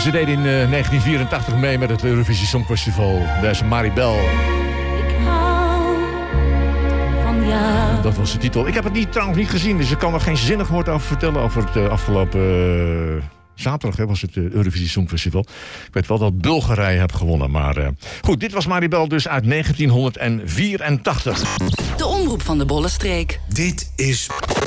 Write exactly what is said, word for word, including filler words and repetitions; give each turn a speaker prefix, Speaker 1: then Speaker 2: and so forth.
Speaker 1: Ze deden in uh, negentien vierentachtig mee met het Eurovisie Songfestival. Daar is Maribel.
Speaker 2: Ik hou van jou.
Speaker 1: Dat was de titel. Ik heb het niet, trouwens niet gezien, dus ik kan er geen zinnig woord over vertellen over het uh, afgelopen... Uh, zaterdag hè, was het uh, Eurovisie Songfestival. Ik weet wel dat Bulgarije heeft gewonnen, maar... Uh, goed, dit was Maribel dus uit negentien vierentachtig.
Speaker 3: De omroep van de Bollenstreek.
Speaker 4: Dit is